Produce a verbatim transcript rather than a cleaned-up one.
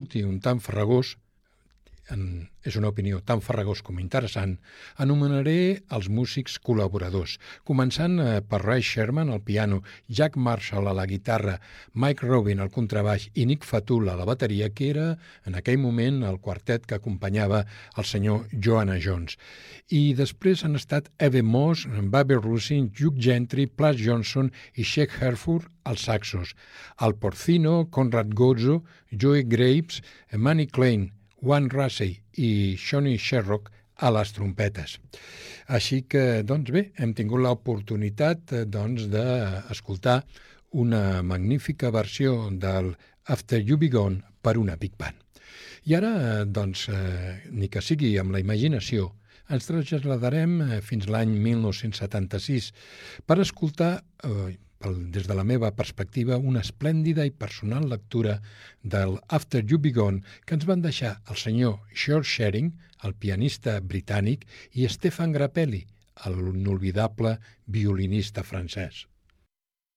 resulti un tant farragós, en, és una opinió tan farragós com interessant, anomenaré els músics col·laboradors, començant eh, per Ray Sherman al piano, Jack Marshall a la guitarra, Mike Robin al contrabaix i Nick Fatul a la bateria, que era en aquell moment el quartet que acompanyava el senyor Joanna Jones. I després han estat Eve Moss, Bobby Rusin, Hugh Gentry, Plas Johnson i Sheg Herford als saxos, Al Porcino, Conrad Gozzo, Joey Graves, Manny Klein, Juan Russey i Sonny Sherrock a les trompetes. Així que, doncs bé, hem tingut l'oportunitat doncs, d'escoltar una magnífica versió del After You Be Gone per una Big Band. I ara, doncs, eh, ni que sigui amb la imaginació, ens traslladarem fins l'any mil nou-cents setanta-sis per escoltar, eh, des de la meva perspectiva, una esplèndida i personal lectura del After You Be Gone que ens van deixar el senyor George Shearing, el pianista britànic, i Stefan Grappelli, l'inolvidable violinista francès.